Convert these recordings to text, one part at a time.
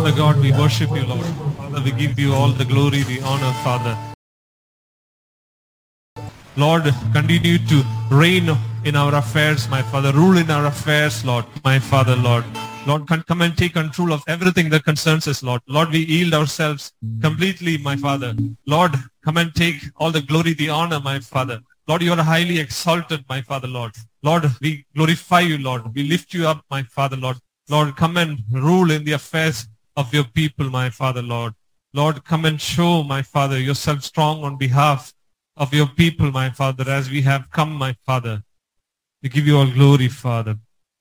Father God, we worship you, Lord. Father, we give you all the glory, the honor, Father. Lord, continue to reign in our affairs, my Father. Rule in our affairs, Lord, my Father, Lord. Lord, come and take control of everything that concerns us, Lord. Lord, we yield ourselves completely, my Father. Lord, come and take all the glory, the honor, my Father. Lord, you are highly exalted, my Father, Lord. Lord, we glorify you, Lord. We lift you up, my Father, Lord. Lord, come and rule in the affairs of your people, my Father, Lord. Lord, come and show, my Father, yourself strong on behalf of your people, my Father, as we have come, my Father. We give you all glory, Father.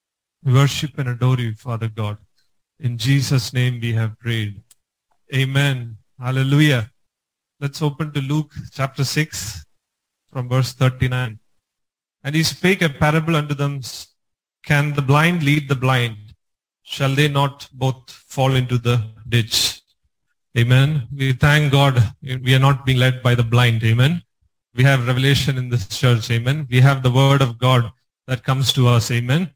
We worship and adore you, Father God. In Jesus' name we have prayed. Amen. Hallelujah. Let's open to Luke chapter 6 from verse 39. And he spake a parable unto them, can the blind lead the blind? Shall they not both fall into the ditch? Amen. We thank God we are not being led by the blind. Amen. We have revelation in this church. Amen. We have the word of God that comes to us. Amen.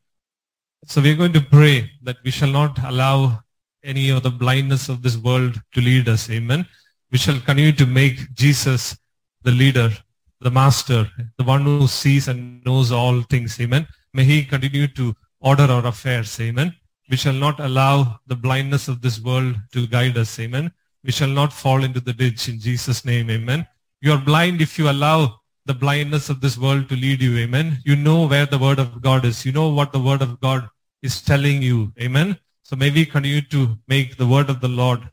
So we are going to pray that we shall not allow any of the blindness of this world to lead us. Amen. We shall continue to make Jesus the leader, the master, the one who sees and knows all things. Amen. May he continue to order our affairs. Amen. We shall not allow the blindness of this world to guide us. Amen. We shall not fall into the ditch in Jesus' name. Amen. You are blind if you allow the blindness of this world to lead you. Amen. You know where the word of God is. You know what the word of God is telling you. Amen. So may we continue to make the word of the Lord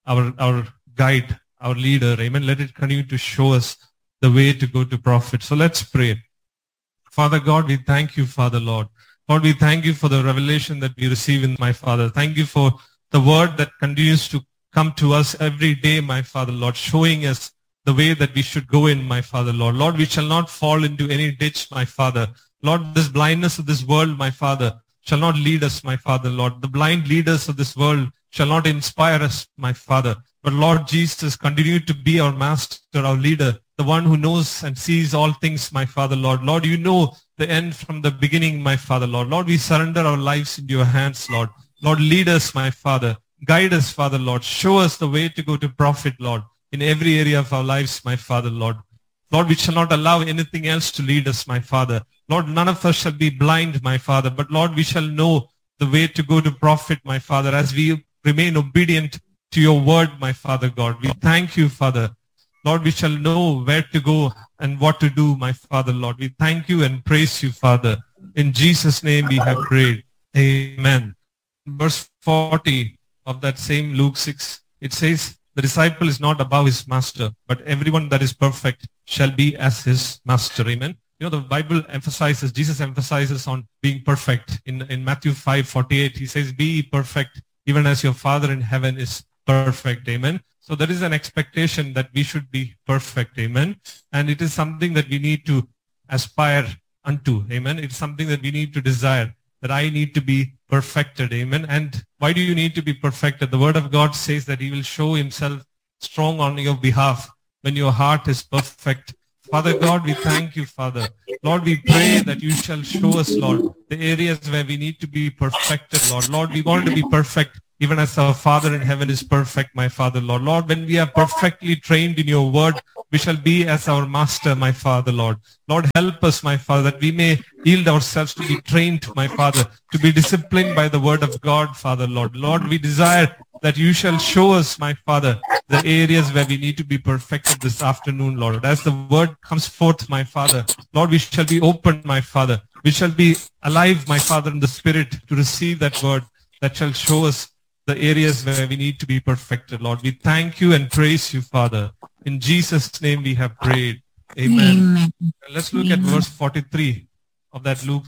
our guide, our leader. Amen. Let it continue to show us the way to go to profit. So let's pray. Father God, we thank you, Father Lord. Lord, we thank you for the revelation that we receive in my Father. Thank you for the word that continues to come to us every day, my Father Lord, showing us the way that we should go in, my Father Lord. Lord, we shall not fall into any ditch, my Father. Lord, this blindness of this world, my Father, shall not lead us, my Father, Lord. The blind leaders of this world shall not inspire us, my Father. But Lord Jesus, continue to be our master, our leader, the one who knows and sees all things, my Father, Lord. Lord, you know the end from the beginning, my Father, Lord. Lord, we surrender our lives into your hands, Lord. Lord, lead us, my Father. Guide us, Father, Lord. Show us the way to go to profit, Lord, in every area of our lives, my Father, Lord. Lord, we shall not allow anything else to lead us, my Father. Lord, none of us shall be blind, my Father, but Lord, we shall know the way to go to profit, my Father, as we remain obedient to your word, my Father God. We thank you, Father. Lord, we shall know where to go and what to do, my Father, Lord. We thank you and praise you, Father. In Jesus' name we have prayed. Amen. Verse 40 of that same Luke 6, it says, the disciple is not above his master, but everyone that is perfect shall be as his master. Amen. You know, the Bible emphasizes, Jesus emphasizes on being perfect. In Matthew 5:48, he says, be perfect, even as your Father in heaven is perfect. Amen. So there is an expectation that we should be perfect. Amen. And it is something that we need to aspire unto. Amen. It's something that we need to desire, that I need to be perfected. Amen. And why do you need to be perfected? The word of God says that he will show himself strong on your behalf when your heart is perfect. Father God, we thank you, Father. Lord, we pray that you shall show us, Lord, the areas where we need to be perfected, Lord. Lord, we want to be perfect even as our Father in heaven is perfect, my Father, Lord. Lord, when we are perfectly trained in your word, we shall be as our master, my Father, Lord. Lord, help us, my Father, that we may yield ourselves to be trained, my Father, to be disciplined by the word of God, Father, Lord. Lord, we desire that you shall show us, my Father, the areas where we need to be perfected this afternoon, Lord. As the word comes forth, my Father, Lord, we shall be open, my Father. We shall be alive, my Father, in the Spirit to receive that word that shall show us the areas where we need to be perfected, Lord. We thank you and praise you, Father. In Jesus' name we have prayed. Amen. Amen. Let's look at verse 43 of that Luke.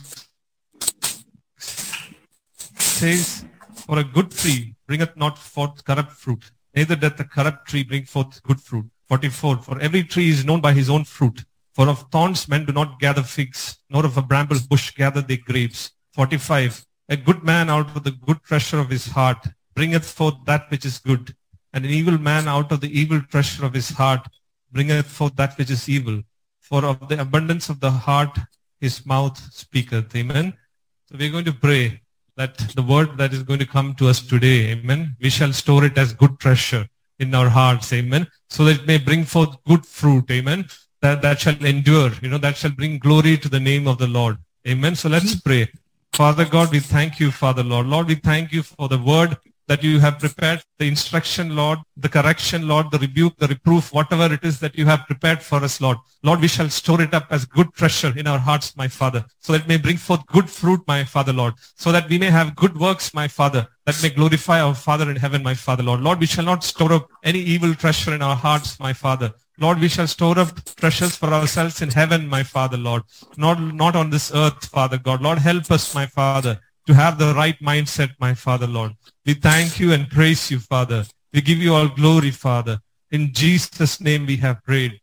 It says, for a good tree bringeth not forth corrupt fruit, neither doth a corrupt tree bring forth good fruit. 44, for every tree is known by his own fruit. For of thorns men do not gather figs, nor of a bramble bush gather they grapes. 45, a good man out of the good treasure of his heart bringeth forth that which is good, and an evil man out of the evil treasure of his heart bringeth forth that which is evil. For of the abundance of the heart his mouth speaketh. Amen. So we're going to pray. that the word that is going to come to us today, amen, we shall store it as good treasure in our hearts, amen, so that it may bring forth good fruit, amen, that shall endure, that shall bring glory to the name of the Lord, amen. So let's pray. Father God, we thank you, Father Lord. Lord, we thank you for the word that you have prepared, the instruction, Lord, the correction, Lord, the rebuke, the reproof, whatever it is that you have prepared for us, Lord. Lord, we shall store it up as good treasure in our hearts, my Father, so that it may bring forth good fruit, my Father, Lord, so that we may have good works, my Father, that may glorify our Father in heaven, my Father, Lord. Lord, we shall not store up any evil treasure in our hearts, my Father. Lord, we shall store up treasures for ourselves in heaven, my Father, Lord, not on this earth, Father God. Lord, help us, my Father, to have the right mindset, my Father, Lord. We thank you and praise you, Father. We give you all glory, Father. In Jesus' name we have prayed.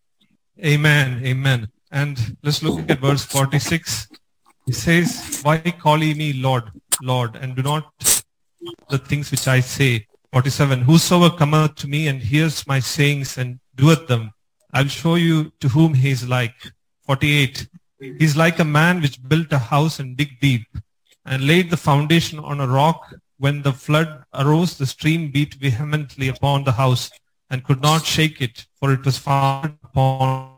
Amen. Amen. And let's look at verse 46. It says, why call ye me Lord, Lord, and do not the things which I say? 47. Whosoever cometh to me and hears my sayings and doeth them, I will show you to whom he is like. 48. He is like a man which built a house and dig deep, and laid the foundation on a rock. When the flood arose, the stream beat vehemently upon the house, and could not shake it, for it was founded upon.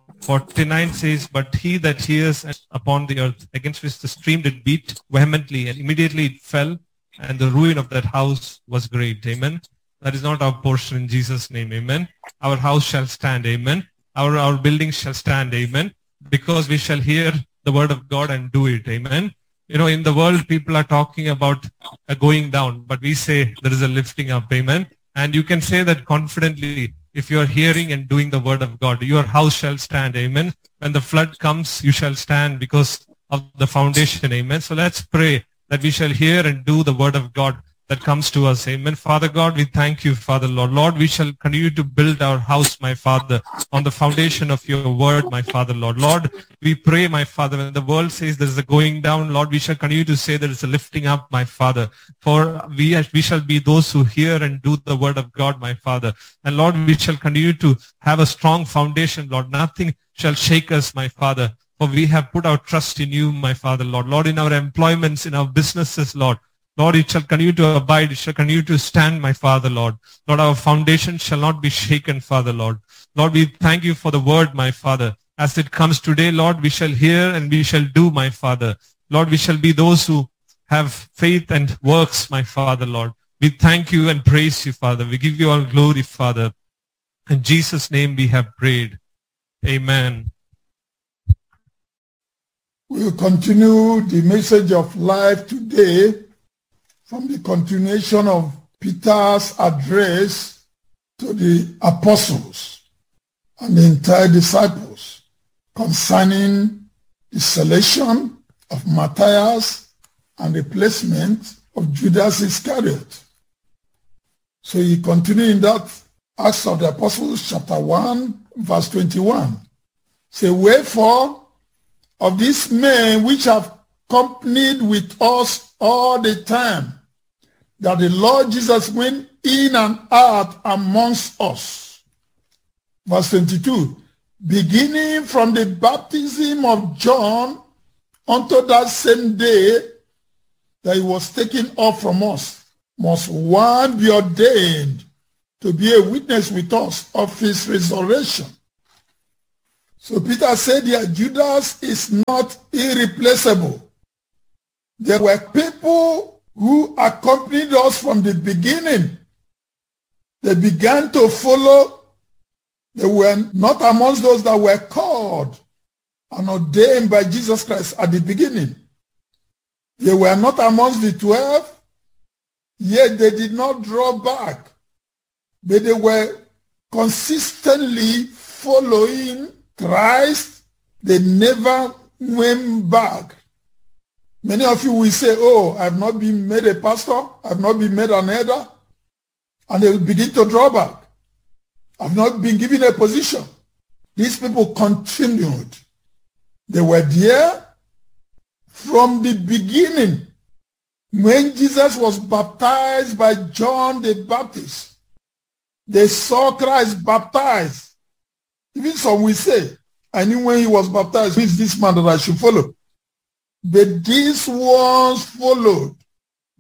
49 says, but he that hears upon the earth, against which the stream did beat vehemently, and immediately it fell, and the ruin of that house was great. Amen. That is not our portion in Jesus' name. Amen. Our house shall stand. Amen. Our buildings shall stand. Amen. Because we shall hear the word of God and do it. Amen. In the world, people are talking about a going down, but we say there is a lifting up. Amen. And you can say that confidently if you are hearing and doing the word of God. Your house shall stand. Amen. When the flood comes, you shall stand because of the foundation. Amen. So let's pray that we shall hear and do the word of God that comes to us. Amen. Father God, we thank you, Father Lord. Lord, we shall continue to build our house, my Father, on the foundation of your word, my Father Lord. Lord, we pray, my Father, when the world says there is a going down, Lord, we shall continue to say there is a lifting up, my Father. For we shall be those who hear and do the word of God, my Father. And Lord, we shall continue to have a strong foundation, Lord. Nothing shall shake us, my Father. For we have put our trust in you, my Father, Lord. Lord, in our employments, in our businesses, Lord. Lord, it shall continue to abide. It shall continue to stand, my Father, Lord. Lord, our foundation shall not be shaken, Father, Lord. Lord, we thank you for the word, my Father. As it comes today, Lord, we shall hear and we shall do, my Father. Lord, we shall be those who have faith and works, my Father, Lord. We thank you and praise you, Father. We give you all glory, Father. In Jesus' name we have prayed. Amen. We will continue the message of life today from the continuation of Peter's address to the apostles and the entire disciples concerning the selection of Matthias and the placement of Judas Iscariot. So he continued in that Acts of the Apostles chapter 1 verse 21. Say, wherefore of these men which have companied with us all the time that the Lord Jesus went in and out amongst us. Verse 22, beginning from the baptism of John unto that same day that he was taken up from us, must one be ordained to be a witness with us of his resurrection. So Peter said here, Judas is not irreplaceable. There were people who accompanied us from the beginning. They began to follow. They were not amongst those that were called and ordained by Jesus Christ at the beginning. They were not amongst the 12, yet they did not draw back. But they were consistently following Christ. They never went back. Many of you will say, oh, I've not been made a pastor. I've not been made an elder. And they will begin to draw back. I've not been given a position. These people continued. They were there from the beginning. When Jesus was baptized by John the Baptist, they saw Christ baptized. Even some will say, I knew when he was baptized, who is this man that I should follow? But these ones followed.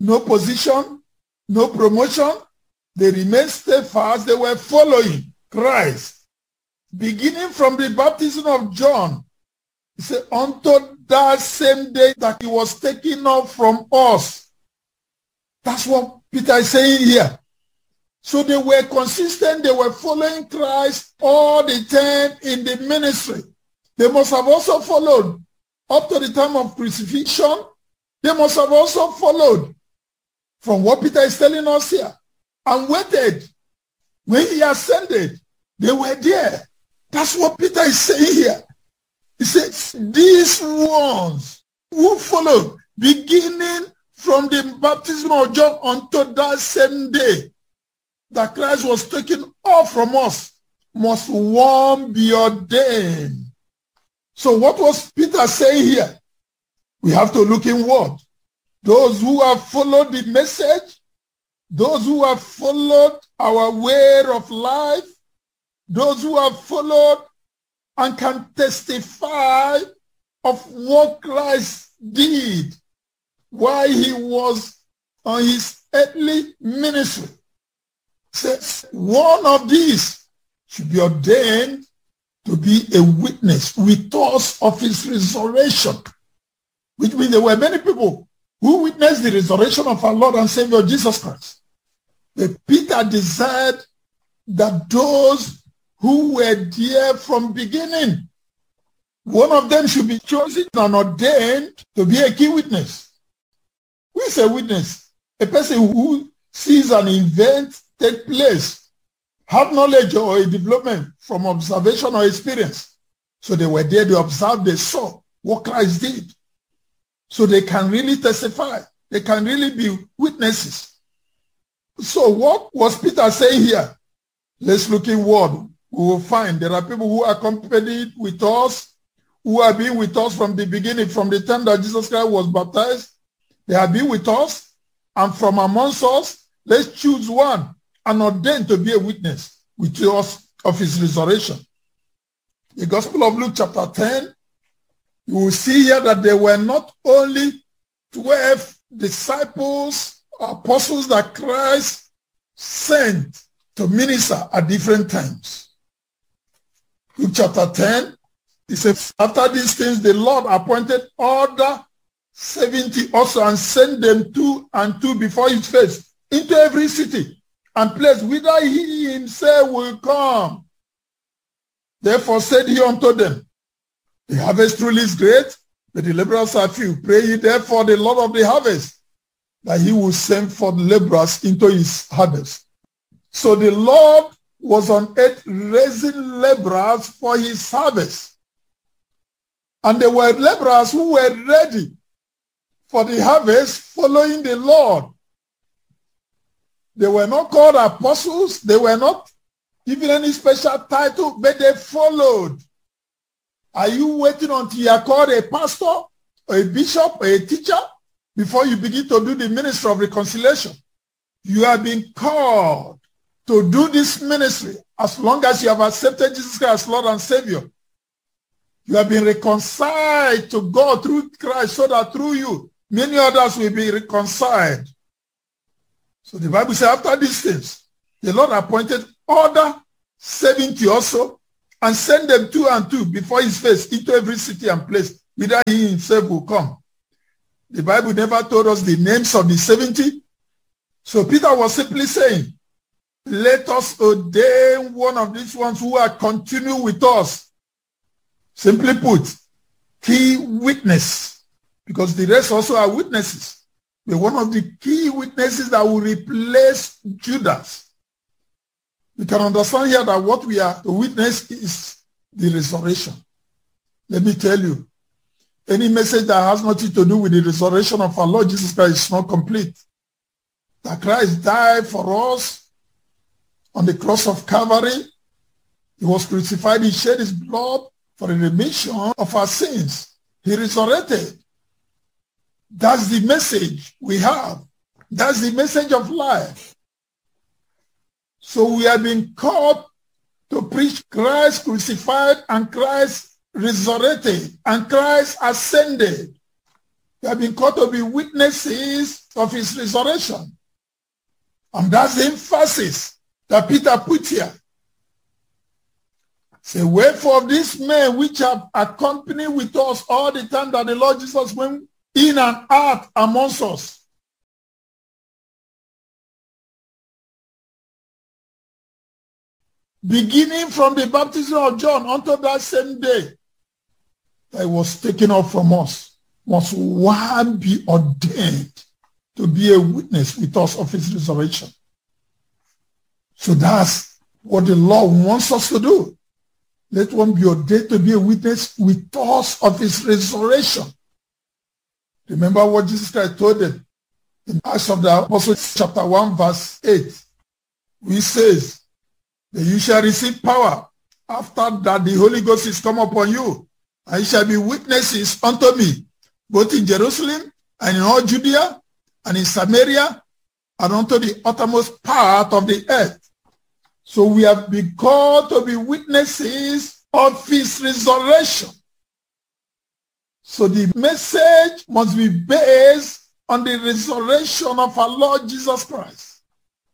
no position, no promotion. They remained steadfast. They were following Christ. Beginning from the baptism of John, he said, unto that same day that he was taken up from us. That's what Peter is saying here. So they were consistent. They were following Christ all the time in the ministry. They must have also followed up to the time of crucifixion. They must have also followed from what Peter is telling us here and waited. When he ascended, they were there. That's what Peter is saying here. He says, these ones who followed, beginning from the baptism of John until that same day that Christ was taken off from us, must one be ordained. So what was Peter saying here? We have to look inward. Those who have followed the message, those who have followed our way of life, those who have followed and can testify of what Christ did while he was on his earthly ministry. Says one of these should be ordained to be a witness with us of his resurrection. Which means there were many people who witnessed the resurrection of our Lord and Savior Jesus Christ. But Peter desired that those who were there from beginning, one of them should be chosen and ordained to be a key witness. Who is a witness? A person who sees an event take place, have knowledge or a development from observation or experience. So they were there, they observed, they saw what Christ did. So they can really testify. They can really be witnesses. So what was Peter saying here? Let's look inward. We will find there are people who accompanied with us, who have been with us from the beginning, from the time that Jesus Christ was baptized. They have been with us, and from amongst us, let's choose one and ordain to be a witness with us of his resurrection. The Gospel of Luke chapter 10, you will see here that there were not only 12 disciples, apostles that Christ sent to minister at different times. Luke chapter 10, it says, after these things, the Lord appointed other 70 also and sent them 2 and 2 before his face into every city and place whither he himself will come. Therefore said he unto them, the harvest truly is great, but the laborers are few. Pray ye therefore the Lord of the harvest, that he will send forth laborers into his harvest. So the Lord was on earth raising laborers for his harvest. And there were laborers who were ready for the harvest following the Lord. They were not called apostles. They were not given any special title, but they followed. Are you waiting until you are called a pastor or a bishop or a teacher before you begin to do the ministry of reconciliation? You have been called to do this ministry as long as you have accepted Jesus Christ as Lord and Savior. You have been reconciled to God through Christ so that through you, many others will be reconciled. So the Bible says after these things, the Lord appointed other 70 also and sent them 2 and 2 before his face into every city and place whither he himself will come. The Bible never told us the names of the 70. So Peter was simply saying, let us ordain one of these ones who are continue with us. Simply put, key witness, because the rest also are witnesses. But one of the key witnesses that will replace Judas. We can understand here that what we are to witness is the resurrection. Let me tell you, any message that has nothing to do with the resurrection of our Lord Jesus Christ is not complete. That Christ died for us on the cross of Calvary. He was crucified. He shed his blood for the remission of our sins. He resurrected. That's the message we have. That's the message of life. So we have been called to preach Christ crucified and Christ resurrected and Christ ascended. We have been called to be witnesses of his resurrection. And that's the emphasis that Peter put here. Say, wherefore these men which have accompanied with us all the time that the Lord Jesus went in and out amongst us. Beginning from the baptism of John until that same day that it was taken up from us, must one be ordained to be a witness with us of his resurrection. So that's what the Lord wants us to do. Let one be ordained to be a witness with us of his resurrection. Remember what Jesus Christ told them in Acts of the Apostles chapter 1 verse 8. He says that you shall receive power after that the Holy Ghost is come upon you, and you shall be witnesses unto me, both in Jerusalem and in all Judea and in Samaria and unto the uttermost part of the earth. So we have been called to be witnesses of his resurrection. So the message must be based on the resurrection of our Lord Jesus Christ.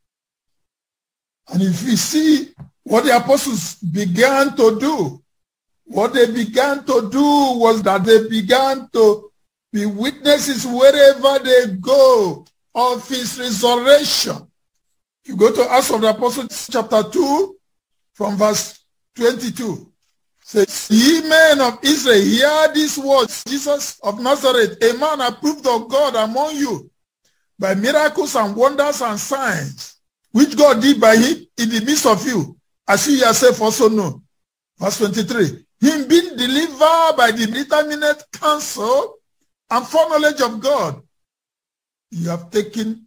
And if we see what the apostles began to do, what they began to do was that they began to be witnesses wherever they go of his resurrection. You go to Acts of the Apostles chapter 2 from verse 22. Says, ye men of Israel, hear these words. Jesus of Nazareth, a man approved of God among you by miracles and wonders and signs, which God did by him in the midst of you, as you yourself also know. Verse 23. Him being delivered by the determinate counsel and foreknowledge of God, you have taken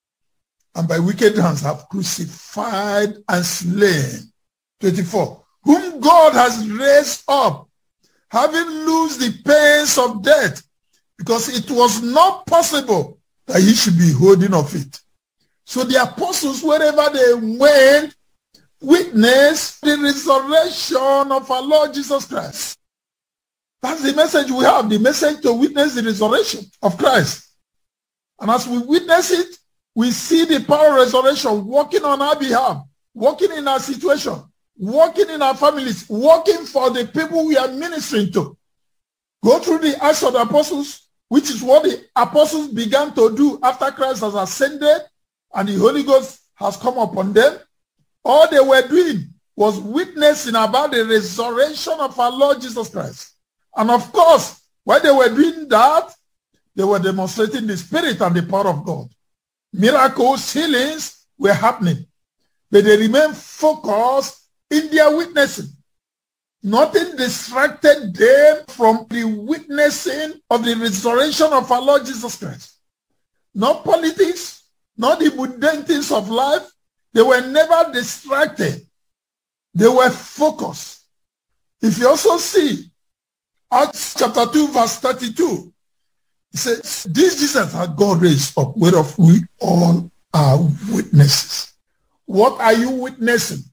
and by wicked hands have crucified and slain. 24. Whom God has raised up, having loosed the pains of death, because it was not possible that he should be holding of it. So the apostles, wherever they went, witnessed the resurrection of our Lord Jesus Christ. That's the message we have, the message to witness the resurrection of Christ. And as we witness it, we see the power of resurrection working on our behalf, working in our situation, working in our families, working for the people we are ministering to. Go through the Acts of the Apostles, which is what the apostles began to do after Christ has ascended and the Holy Ghost has come upon them. All they were doing was witnessing about the resurrection of our Lord Jesus Christ. And of course, while they were doing that, they were demonstrating the Spirit and the power of God. Miracles, healings were happening. But they remained focused in their witnessing. Nothing distracted them from the witnessing of the resurrection of our Lord Jesus Christ. Not politics, not the mundane things of life. They were never distracted. They were focused. If you also see Acts chapter 2 verse 32, it says, this Jesus had God raised up, whereof we all are witnesses. What are you witnessing?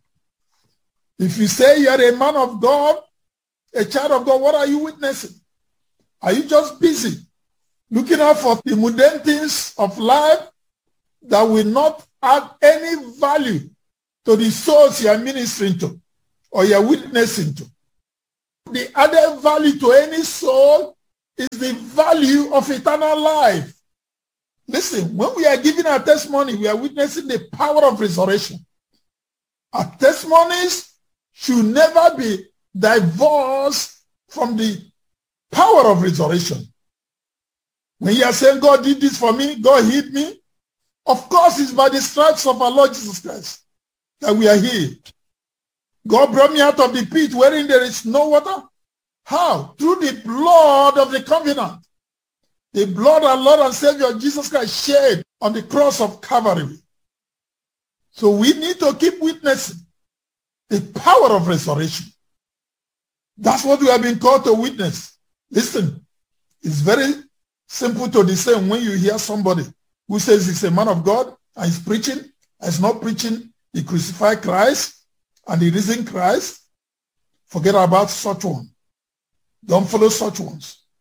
If you say you are a man of God, a child of God, what are you witnessing? Are you just busy looking out for the mundane things of life that will not add any value to the souls you are ministering to or you are witnessing to? The added value to any soul is the value of eternal life. Listen, when we are giving our testimony, we are witnessing the power of resurrection. Our testimonies should never be divorced from the power of resurrection. When you are saying, God did this for me, God healed me, of course it's by the stripes of our Lord Jesus Christ that we are healed. God brought me out of the pit wherein there is no water. How? Through the blood of the covenant. The blood of our Lord and Savior Jesus Christ shed on the cross of Calvary. So we need to keep witnessing the power of resurrection. That's what we have been called to witness. Listen, it's very simple to discern when you hear somebody who says he's a man of God and he's preaching, and he's not preaching the crucified Christ and the risen Christ. Forget about such one. Don't follow such ones.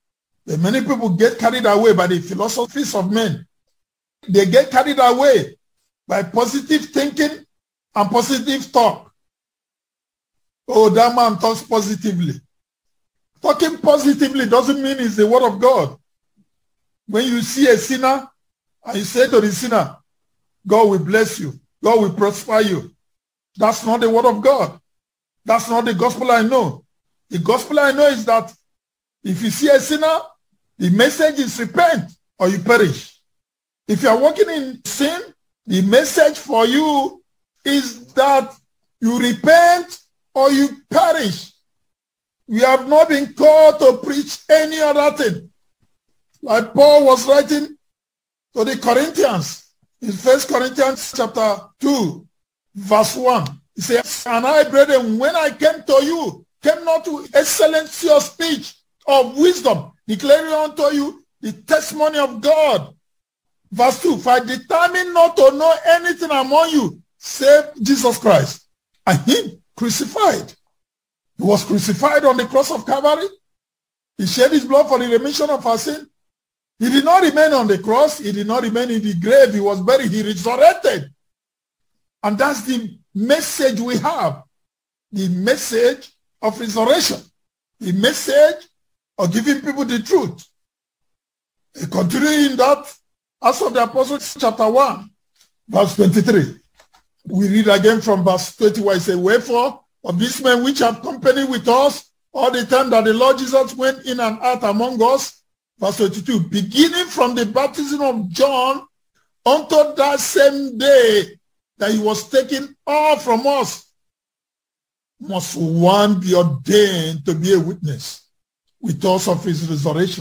But many people get carried away by the philosophies of men. They get carried away by positive thinking and positive talk. Oh, that man talks positively. Talking positively doesn't mean it's the word of God. When you see a sinner and you say to the sinner, God will bless you, God will prosper you, that's not the word of God. That's not the gospel I know. The gospel I know is that if you see a sinner, the message is repent or you perish. If you are walking in sin, the message for you is that you repent or you perish. We have not been called to preach any other thing. Like Paul was writing to the Corinthians in 1 Corinthians chapter 2, verse 1. He says, and I, brethren, when I came to you, came not to excellency of speech, of wisdom, declaring unto you the testimony of God. Verse 2, for I determined not to know anything among you, save Jesus Christ, and him crucified. He was crucified on the cross of Calvary. He shed his blood for the remission of our sin. He did not remain on the cross. He did not remain in the grave. He was buried. He resurrected. And that's the message we have. The message of resurrection. The message of giving people the truth. Continuing that, Acts of the Apostles chapter 1, verse 23. We read again from verse 21. It says, wherefore, of these men which have company with us all the time that the Lord Jesus went in and out among us, verse 22, beginning from the baptism of John unto that same day that he was taken off from us, must one be ordained to be a witness with us of his resurrection.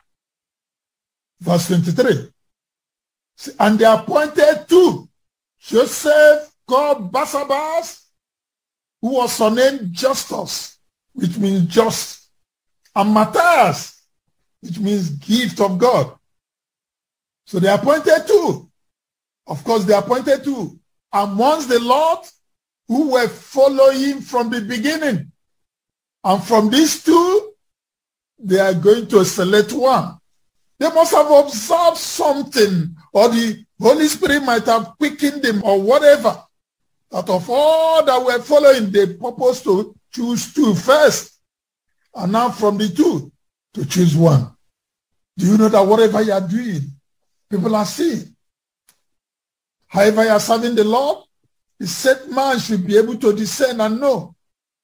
Verse 23. And they appointed two, Joseph called Barsabbas, who was surnamed Justus, which means just, and Matthias, which means gift of God. So they appointed two. Of course, they appointed two amongst the Lord who were following him from the beginning. And from these two, they are going to select one. They must have observed something, or the Holy Spirit might have quickened them, or whatever. Out of all that were following, they purpose to choose two first. And now from the two, to choose one. Do you know that whatever you are doing, people are seeing? However you are serving the Lord, the set man should be able to discern and know.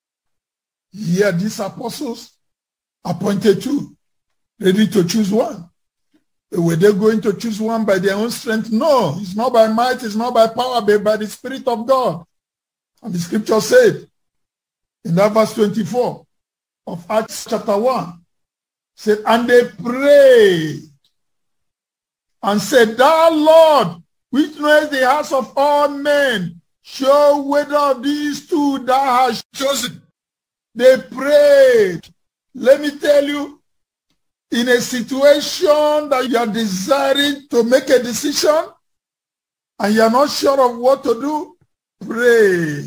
Here, these apostles appointed two, ready to choose one. Were they going to choose one by their own strength? No, it's not by might, it's not by power, but by the Spirit of God. And the scripture said in that verse 24 of Acts chapter 1, said, and they prayed and said, thou Lord, which knowest the hearts of all men, show whether of these two thou hast chosen. They prayed. Let me tell you, in a situation that you are desiring to make a decision and you are not sure of what to do, pray.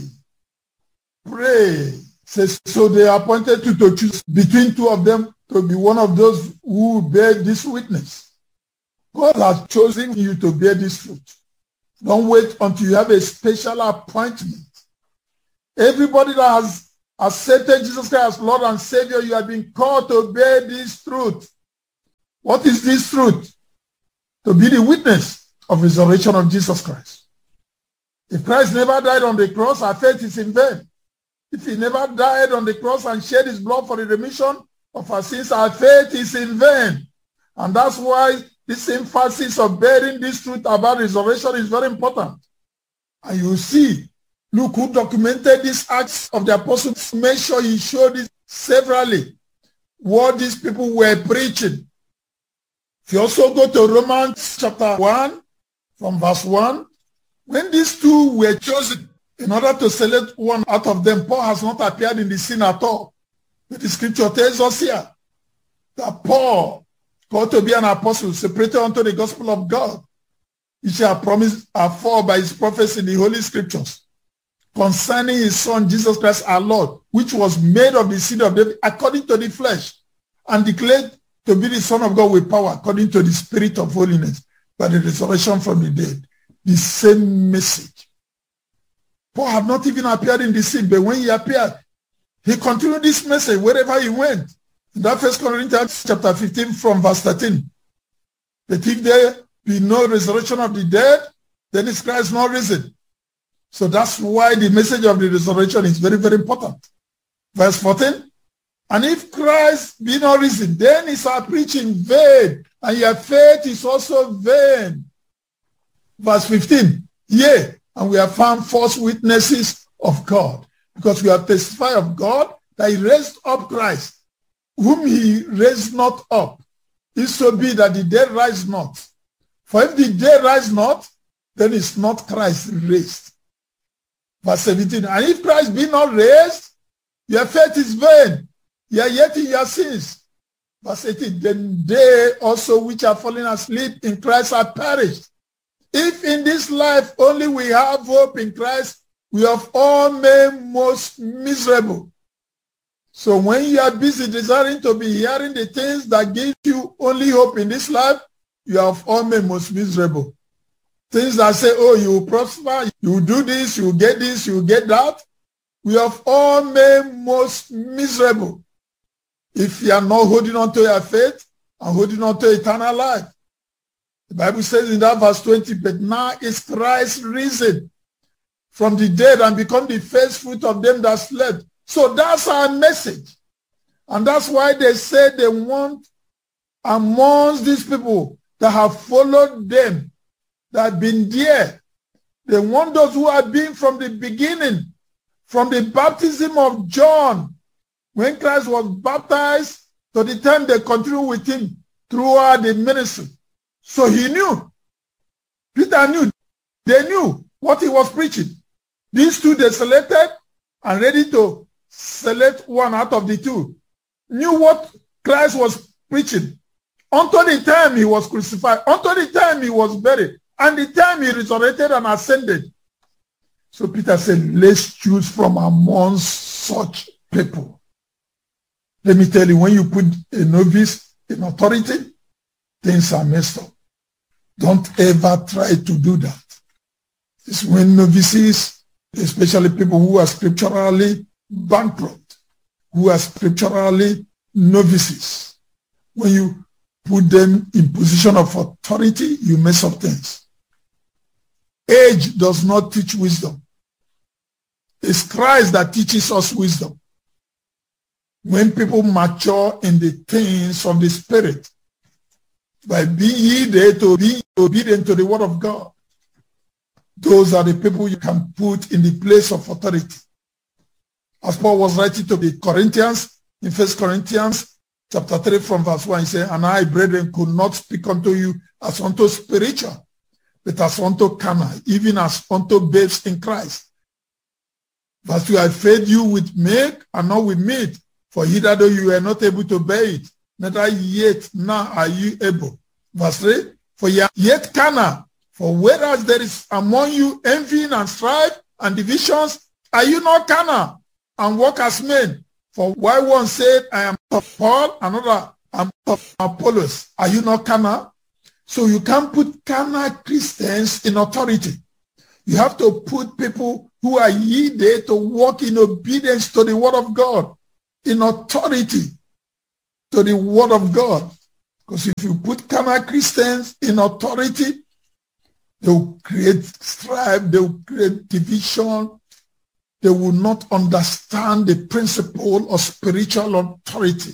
Pray. So they appointed you to choose between two of them to be one of those who bear this witness. God has chosen you to bear this fruit. Don't wait until you have a special appointment. Everybody that has accepted Jesus Christ as Lord and Savior, you have been called to bear this truth. What is this truth? To be the witness of the resurrection of Jesus Christ. If Christ never died on the cross, our faith is in vain. If he never died on the cross and shed his blood for the remission of our sins, our faith is in vain. And that's why this emphasis of bearing this truth about resurrection is very important. And you see, Luke, who documented these acts of the apostles, made sure he showed it severally, what these people were preaching. If you also go to Romans chapter 1, from verse 1, when these two were chosen, in order to select one out of them, Paul has not appeared in the scene at all. But the scripture tells us here that Paul, called to be an apostle, separated unto the gospel of God, he shall promise afore by his prophets in the Holy Scriptures, concerning his Son, Jesus Christ our Lord, which was made of the seed of David according to the flesh, and declared to be the Son of God with power according to the Spirit of holiness by the resurrection from the dead. The same message. Paul had not even appeared in the scene, but when he appeared, he continued this message wherever he went. In that 1 Corinthians chapter 15 from verse 13. That if there be no resurrection of the dead, then is Christ not risen. So that's why the message of the resurrection is very, very important. Verse 14. And if Christ be not risen, then is our preaching vain, and your faith is also vain. Verse 15. Yea, and we have found false witnesses of God, because we have testified of God that he raised up Christ, whom he raised not up, if so be that the dead rise not. For if the dead rise not, then is not Christ raised. Verse 17. And if Christ be not raised, your faith is vain, ye are yet in your sins. Verse 18. Then they also which are fallen asleep in Christ are perished. If in this life only we have hope in Christ, we have all made most miserable. So when you are busy desiring to be hearing the things that give you only hope in this life, you have all made most miserable. Things that say, oh, you will prosper, you will do this, you will get this, you will get that. We have all made most miserable if you are not holding on to your faith and holding on to eternal life. The Bible says in that verse 20, but now is Christ risen from the dead and become the first fruit of them that slept. So that's our message. And that's why they say they want amongst these people that have followed them, that have been there. They want those who have been from the beginning, from the baptism of John, when Christ was baptized, to the time they continue with him throughout the ministry. So he knew. Peter knew. They knew what he was preaching. These two they selected and ready to select one out of the two. Knew what Christ was preaching. Until the time he was crucified. Until the time he was buried. And the time he resurrected and ascended. So Peter said, let's choose from among such people. Let me tell you, when you put a novice in authority, things are messed up. Don't ever try to do that. It's when novices, especially people who are scripturally bankrupt, who are scripturally novices, when you put them in position of authority, you mess up things. Age does not teach wisdom. It's Christ that teaches us wisdom. When people mature in the things of the Spirit, by being yielded to being obedient to the word of God, those are the people you can put in the place of authority. As Paul was writing to the Corinthians, in 1 Corinthians chapter 3 from verse 1, he said, and I, brethren, could not speak unto you as unto spiritual, but as unto carnal, even as unto babes in Christ. Verse 2, I fed you with milk and not with meat, for hitherto you were not able to bear it, neither yet now are you able. Verse 3, for ye are yet carnal, for whereas there is among you envying and strife and divisions, are you not carnal and walk as men? For why one said, I am of Paul, another, I am of Apollos. Are you not carnal? So you can't put carnal Christians in authority. You have to put people who are yielded to walk in obedience to the word of God, in authority to the word of God. Because if you put carnal Christians in authority, they will create strife, they will create division, they will not understand the principle of spiritual authority.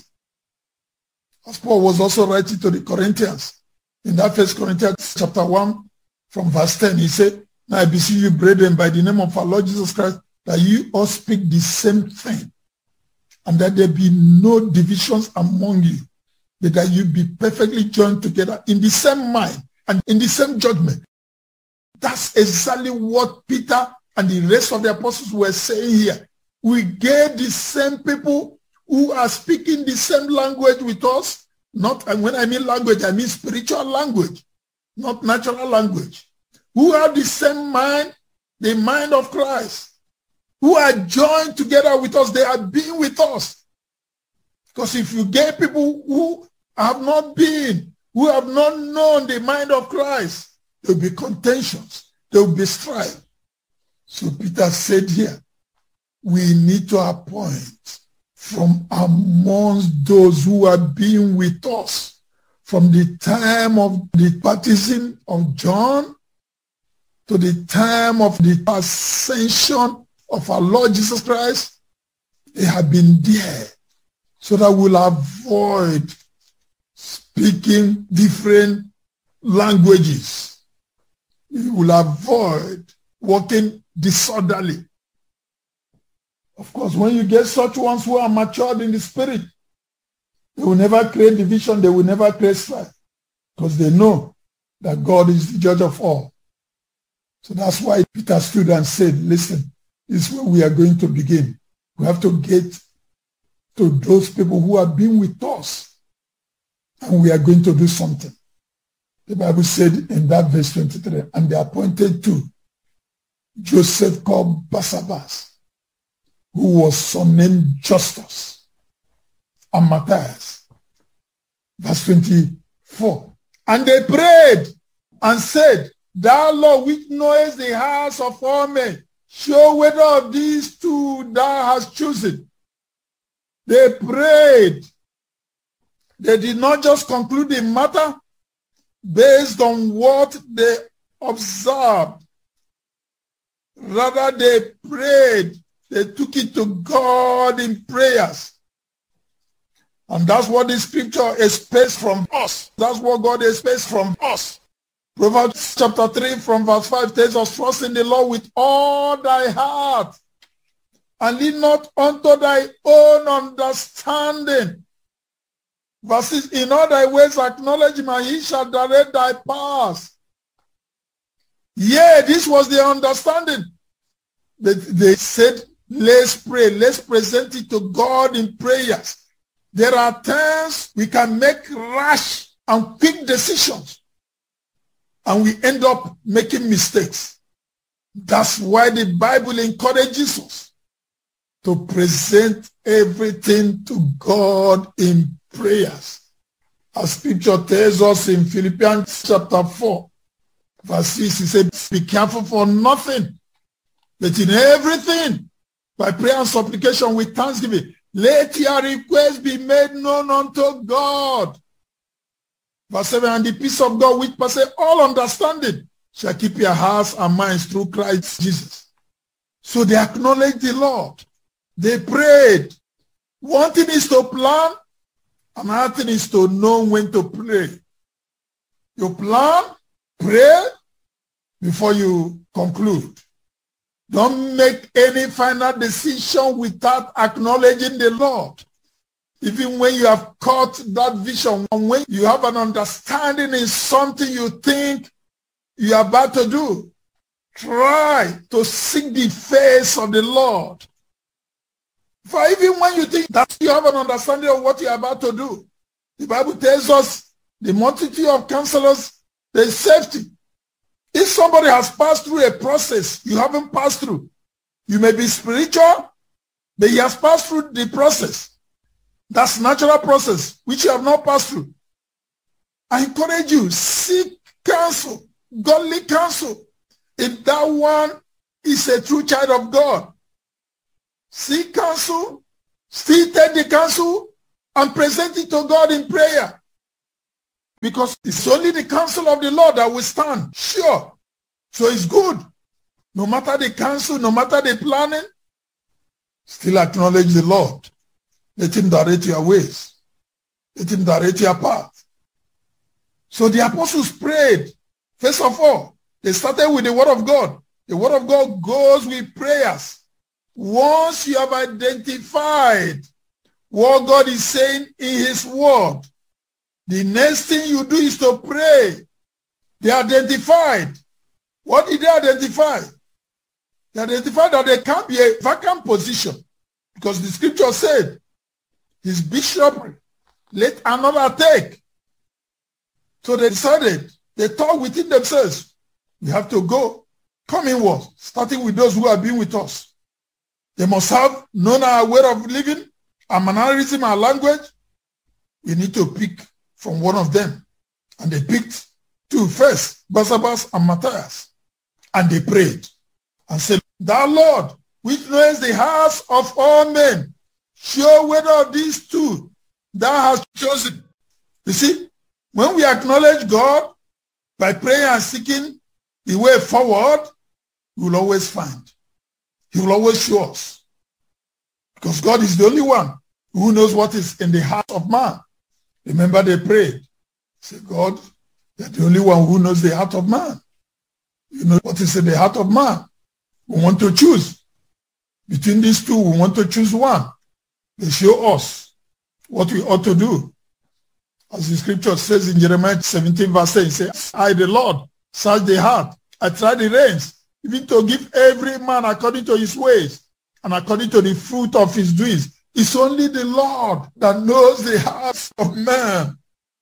As Paul was also writing to the Corinthians, in that 1 Corinthians chapter 1, from verse 10, he said, now I beseech you, brethren, by the name of our Lord Jesus Christ, that you all speak the same thing, and that there be no divisions among you, but that you be perfectly joined together in the same mind and in the same judgment. That's exactly what Peter and the rest of the apostles were saying here. We get the same people who are speaking the same language with us. Not, and when I mean language, I mean spiritual language, not natural language. Who have the same mind, the mind of Christ, who are joined together with us. They are being with us. Because if you get people who have not been, who have not known the mind of Christ, there will be contentions, there will be strife. So Peter said here, we need to appoint from amongst those who have been with us from the time of the baptism of John to the time of the ascension of our Lord Jesus Christ. They have been there so that we'll avoid speaking different languages. We will avoid walking disorderly. Of course, when you get such ones who are matured in the spirit, they will never create division, they will never create strife, because they know that God is the judge of all. So that's why Peter stood and said, listen, this is where we are going to begin. We have to get to those people who have been with us, and we are going to do something. The Bible said in that verse 23, and they appointed two, Joseph called Barsabbas, who was surnamed Justus, and Matthias. Verse 24. And they prayed and said, Thou Lord, which knowest the hearts of all men, show whether of these two thou hast chosen. They prayed. They did not just conclude the matter based on what they observed. Rather, they prayed. They took it to God in prayers. And that's what the scripture expects from us. That's what God expects from us. Proverbs chapter 3 from verse 5 tells us, trust in the Lord with all thy heart, and lean not unto thy own understanding. Verse 6, in all thy ways acknowledge him, and he shall direct thy paths. Yeah, this was the understanding. They said, let's pray. Let's present it to God in prayers. There are times we can make rash and quick decisions, and we end up making mistakes. That's why the Bible encourages us to present everything to God in prayers. As scripture tells us in Philippians chapter 4, verse 6, he said, be careful for nothing, but in everything, by prayer and supplication with thanksgiving, let your requests be made known unto God. Verse 7, and the peace of God, which passes all understanding, shall keep your hearts and minds through Christ Jesus. So they acknowledged the Lord. They prayed. One thing is to plan, another thing is to know when to pray. You plan, pray before you conclude. Don't make any final decision without acknowledging the Lord. Even when you have caught that vision, when you have an understanding in something you think you are about to do, try to seek the face of the Lord. For even when you think that you have an understanding of what you are about to do, the Bible tells us the multitude of counselors, there is safety. If somebody has passed through a process you haven't passed through, you may be spiritual, but he has passed through the process. That's natural process, which you have not passed through. I encourage you, seek counsel, godly counsel. If that one is a true child of God, seek counsel, still take the counsel, and present it to God in prayer. Because it's only the counsel of the Lord that will stand, sure. So it's good. No matter the counsel, no matter the planning, still acknowledge the Lord. Let him direct your ways. Let him direct your path. So the apostles prayed. First of all, they started with the word of God. The word of God goes with prayers. Once you have identified what God is saying in his word, the next thing you do is to pray. They identified. What did they identify? They identified that there can't be a vacant position, because the scripture said, his bishopric, let another take. So they decided, they thought within themselves, we have to go, come inward, starting with those who have been with us. They must have known our way of living, our mannerism, our language. We need to pick from one of them. And they picked two first, Barnabas and Matthias. And they prayed and said, Thou Lord, which knowest the hearts of all men, show whether of these two thou hast chosen. You see, when we acknowledge God by praying and seeking the way forward, we will always find. He will always show us. Because God is the only one who knows what is in the heart of man. Remember, they prayed. Say, God, you're the only one who knows the heart of man. You know what is in the heart of man. We want to choose. Between these two, we want to choose one. They show us what we ought to do. As the scripture says in Jeremiah 17 verse 10, it says, I, the Lord, search the heart. I try the reins, even to give every man according to his ways and according to the fruit of his doings. It's only the Lord that knows the hearts of man.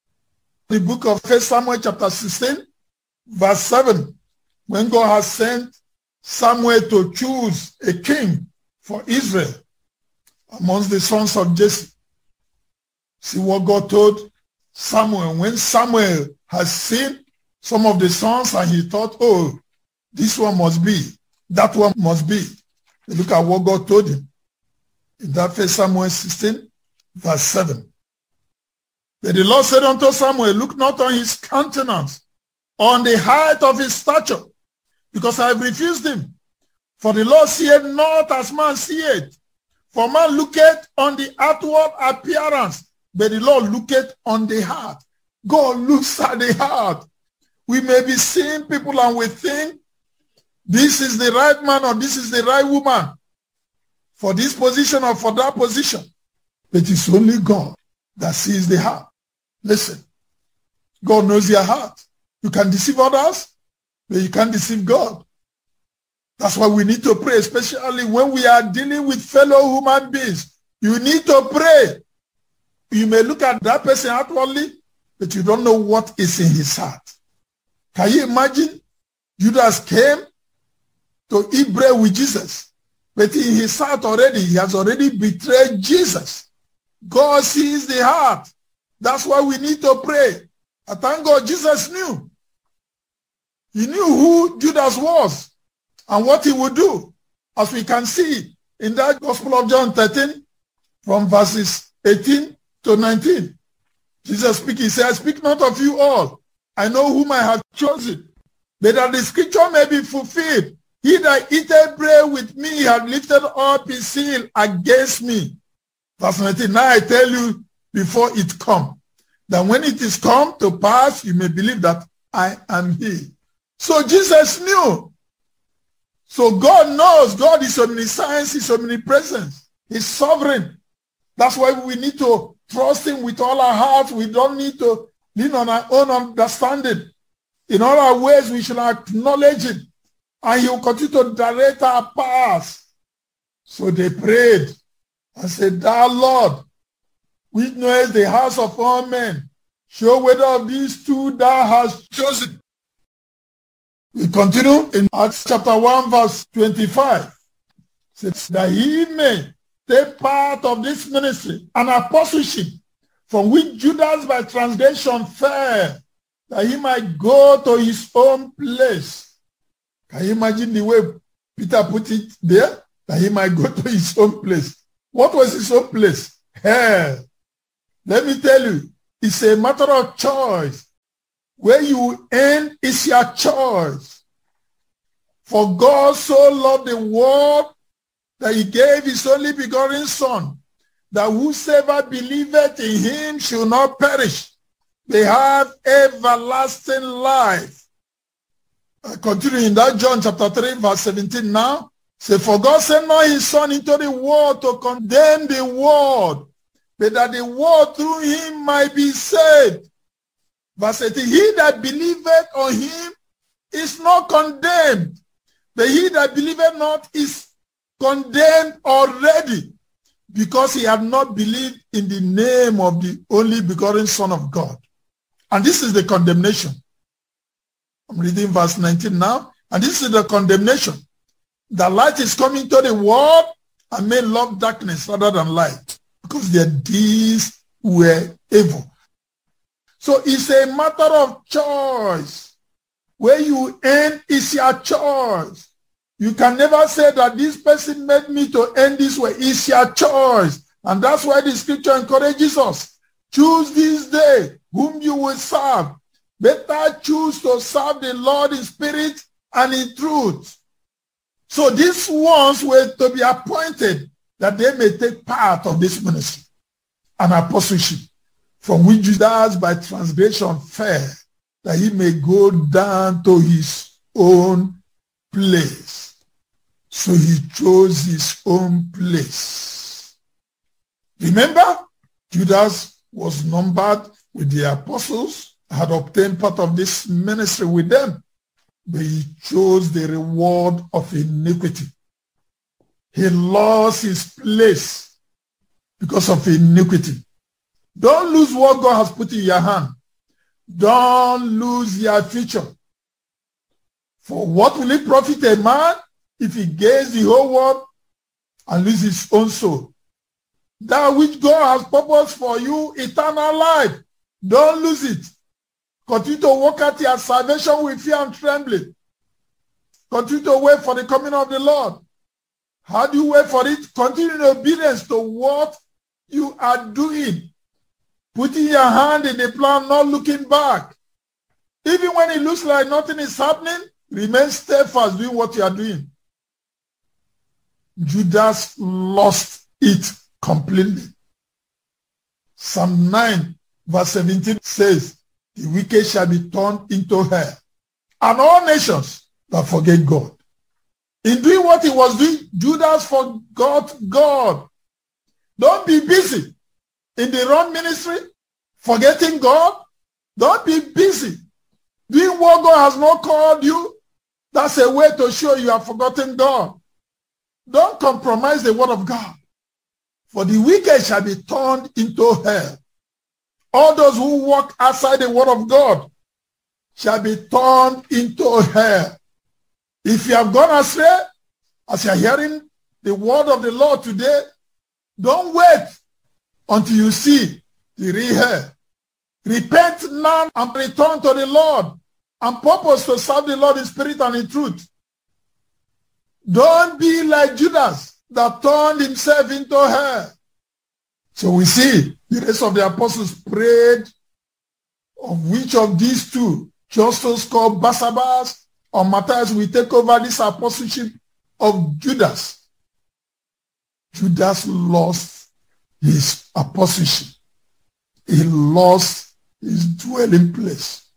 The book of 1 Samuel chapter 16, verse 7, when God has sent Samuel to choose a king for Israel amongst the sons of Jesse. See what God told Samuel. When Samuel has seen some of the sons and he thought, oh, this one must be, that one must be. Look at what God told him. In that 1 Samuel 16, verse 7. But the Lord said unto Samuel, look not on his countenance, on the height of his stature, because I have refused him. For the Lord seeth not as man seeth. For man looketh on the outward appearance, but the Lord looketh on the heart. God looks at the heart. We may be seeing people and we think this is the right man or this is the right woman for this position or for that position. But it's only God that sees the heart. Listen, God knows your heart. You can deceive others, but you can't deceive God. That's why we need to pray, especially when we are dealing with fellow human beings. You need to pray. You may look at that person outwardly, but you don't know what is in his heart. Can you imagine? Judas came to eat bread with Jesus, but in his heart already, he has already betrayed Jesus. God sees the heart. That's why we need to pray. I thank God Jesus knew. He knew who Judas was and what he would do, as we can see in that Gospel of John 13, from verses 18 to 19. Jesus speaking, he said, I speak not of you all. I know whom I have chosen, but that the scripture may be fulfilled. He that eateth bread with me hath lifted up his heel against me. Verse 19, now I tell you before it come, that when it is come to pass, you may believe that I am he. So Jesus knew. So God knows. God is omniscience, he's omnipresence, he's sovereign. That's why we need to trust him with all our hearts. We don't need to lean on our own understanding. In all our ways, we should acknowledge him, and he will continue to direct our paths. So they prayed and said, Thou Lord, which knowest the hearts of all men, show whether of these two thou hast chosen. We continue in Acts chapter 1, verse 25. It says, that he may take part of this ministry and apostleship, from which Judas by transgression fell, that he might go to his own place. Can you imagine the way Peter put it there? That he might go to his own place. What was his own place? Hell. Let me tell you, it's a matter of choice. Where you end is your choice. For God so loved the world that he gave his only begotten Son, that whosoever believeth in him should not perish, they have everlasting life. Continuing in that John chapter 3, verse 17 now. Say, for God sent not his Son into the world to condemn the world, but that the world through him might be saved. Verse 18, he that believeth on him is not condemned, but he that believeth not is condemned already, because he had not believed in the name of the only begotten Son of God. And this is the condemnation. I'm reading verse 19 now. And this is the condemnation. The light is coming to the world, and men love darkness rather than light, because their deeds were evil. So it's a matter of choice. Where you end is your choice. You can never say that this person made me to end this way. It's your choice. And that's why the scripture encourages us. Choose this day whom you will serve. Better choose to serve the Lord in spirit and in truth. So these ones were to be appointed that they may take part of this ministry and apostleship, from which Judas by transgression fell, that he may go down to his own place. So he chose his own place. Remember, Judas was numbered with the apostles, had obtained part of this ministry with them, but he chose the reward of iniquity. He lost his place because of iniquity. Don't lose what God has put in your hand. Don't lose your future. For what will it profit a man if he gains the whole world and loses his own soul? That which God has purposed for you, eternal life, don't lose it. Continue to work out your salvation with fear and trembling. Continue to wait for the coming of the Lord. How do you wait for it? Continue in obedience to what you are doing. Putting your hand in the plan, not looking back. Even when it looks like nothing is happening, remain steadfast doing what you are doing. Judas lost it completely. Psalm 9 verse 17 says, the wicked shall be turned into hell, and all nations that forget God. In doing what he was doing, Judas forgot God. Don't be busy in the wrong ministry, forgetting God. Don't be busy doing what God has not called you. That's a way to show you have forgotten God. Don't compromise the word of God. For the wicked shall be turned into hell. All those who walk outside the word of God shall be turned into hell. If you have gone astray, as you are hearing the word of the Lord today, don't wait until you see the real hell. Repent now and return to the Lord and purpose to serve the Lord in spirit and in truth. Don't be like Judas that turned himself into hell. So we see the rest of the apostles prayed of which of these two, Justus called Barsabbas or Matthias, will take over this apostleship of Judas. Judas lost his apostleship. He lost his dwelling place.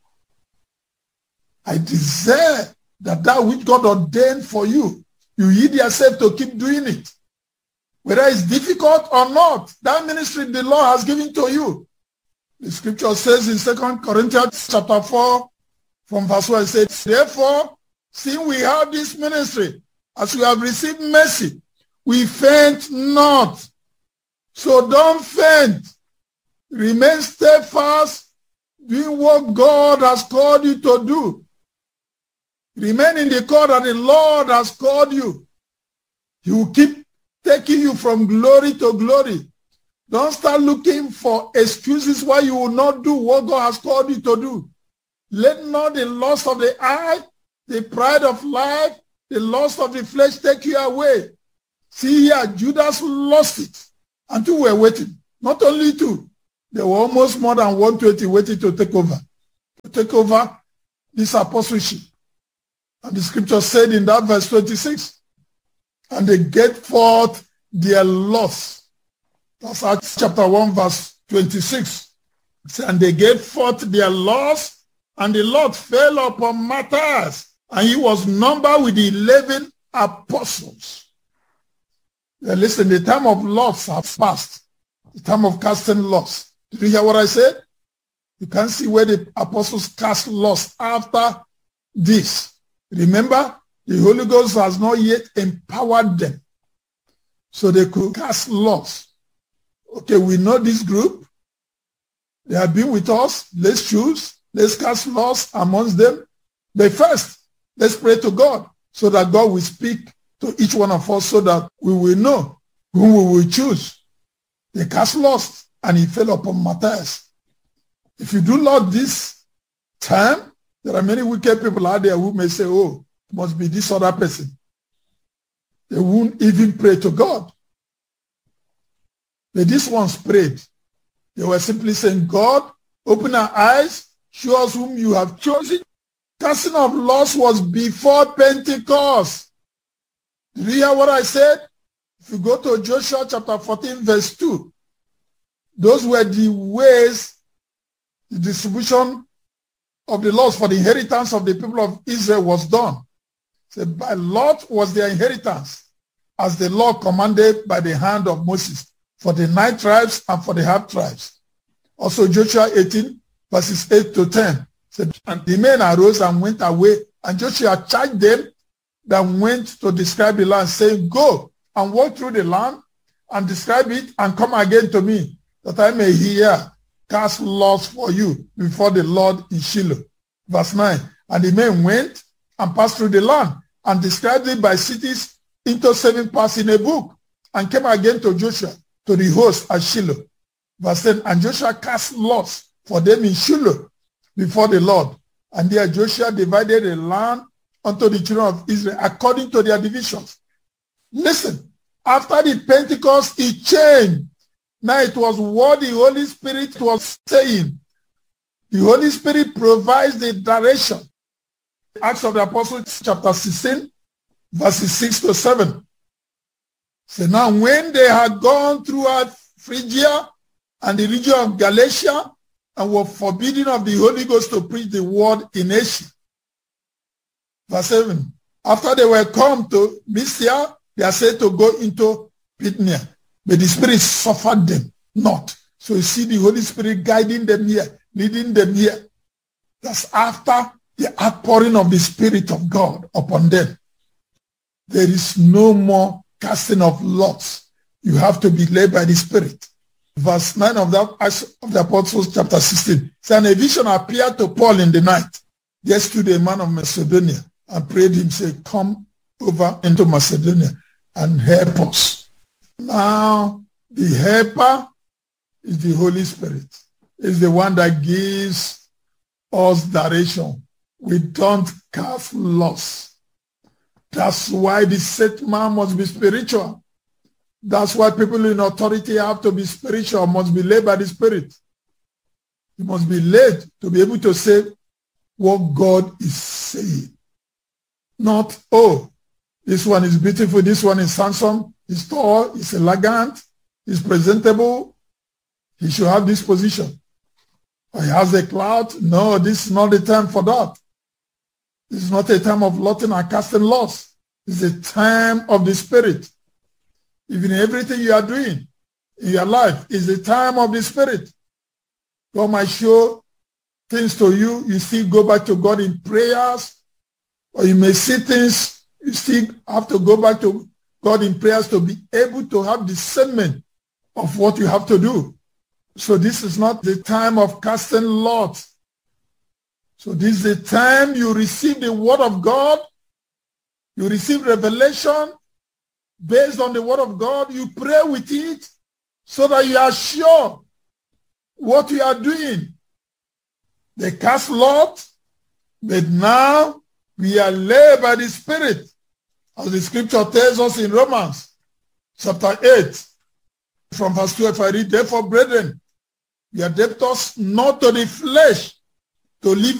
I desire that which God ordained for you, you yield yourself to keep doing it. Whether it's difficult or not, that ministry the Lord has given to you. The scripture says in 2 Corinthians chapter 4, from verse 1, it says, therefore, seeing we have this ministry, as we have received mercy, we faint not. So don't faint. Remain steadfast, doing what God has called you to do. Remain in the call that the Lord has called you. He will keep taking you from glory to glory. Don't start looking for excuses why you will not do what God has called you to do. Let not the lust of the eye, the pride of life, the lust of the flesh take you away. See here, Judas lost it. And two were waiting. Not only two. There were almost more than 120 waiting to take over this apostleship. And the scripture said in that verse 26, and they get forth their loss. That's Acts chapter 1 verse 26. And they gave forth their loss, and the Lord fell upon Matthias, and he was numbered with the 11 apostles. Now listen, the time of loss has passed. The time of casting loss. Did you hear what I said? You can see where the apostles cast loss after this. Remember, the Holy Ghost has not yet empowered them, so they could cast loss. Okay, we know this group. They have been with us. Let's choose. Let's cast loss amongst them. But first, let's pray to God so that God will speak to each one of us so that we will know whom we will choose. They cast loss, and he fell upon Matthias. If you do not this time, there are many wicked people out there who may say, oh, it must be this other person. They won't even pray to God. But these ones prayed. They were simply saying, God, open our eyes, show us whom you have chosen. Casting of lots was before Pentecost. Did you hear what I said? If you go to Joshua chapter 14, verse 2, those were the ways the distribution of the laws for the inheritance of the people of Israel was done. So by lot was their inheritance, as the law commanded by the hand of Moses, for the 9 tribes and for the half tribes. Also Joshua 18, verses 8 to 10. Said, and the men arose and went away, and Joshua charged them that went to describe the land, saying, go and walk through the land and describe it, and come again to me, that I may hear, cast lots for you before the Lord in Shiloh. Verse 9, and the men went and passed through the land and described it by cities into 7 parts in a book, and came again to Joshua to the host at Shiloh. Verse 10, and Joshua cast lots for them in Shiloh before the Lord. And there Joshua divided the land unto the children of Israel according to their divisions. Listen, after the Pentecost, it changed. Now it was what the Holy Spirit was saying. The Holy Spirit provides the direction. Acts of the Apostles chapter 16, verses 6 to 7. So now when they had gone throughout Phrygia and the region of Galatia, and were forbidden of the Holy Ghost to preach the word in Asia. Verse 7. After they were come to Mysia, they are said to go into Bithynia. But the Spirit suffered them not. So you see the Holy Spirit guiding them here, leading them here. That's after the outpouring of the Spirit of God upon them. There is no more casting of lots. You have to be led by the Spirit. Verse 9 of the Acts of the Apostles chapter 16. So a vision appeared to Paul in the night. There stood a man of Macedonia and prayed him, say, come over into Macedonia and help us. Now, the helper is the Holy Spirit. It's the one that gives us direction. We don't cast lots. That's why the set man must be spiritual. That's why people in authority have to be spiritual, must be led by the Spirit. You must be led to be able to say what God is saying. Not, oh, this one is beautiful, this one is handsome, he's tall, he's elegant, he's presentable, he should have this position. Or he has a clout. No, this is not the time for that. This is not a time of lotting and casting lots. It's a time of the Spirit. Even everything you are doing in your life is the time of the Spirit. God might show things to you. You still go back to God in prayers. Or you may see things, you still have to go back to God in prayers to be able to have discernment of what you have to do. So this is not the time of casting lots. So this is the time you receive the word of God. You receive revelation. Based on the word of God, you pray with it so that you are sure what you are doing. They cast lots, but now we are led by the Spirit. As the scripture tells us in Romans chapter 8, from verse 12, I read, therefore, brethren, we are debtors not to the flesh, to live